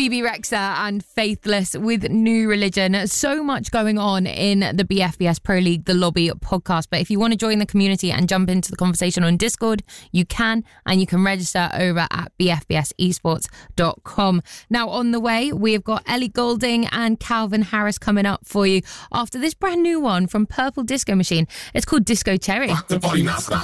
Bebe Rexha and Faithless with New Religion. So much going on in the BFBS Pro League, the Lobby podcast. But if you want to join the community and jump into the conversation on Discord, you can, and you can register over at bfbsesports.com. Now, on the way, we've got Ellie Goulding and Calvin Harris coming up for you after this brand new one from Purple Disco Machine. It's called Disco Cherry. Rock the party, now stop.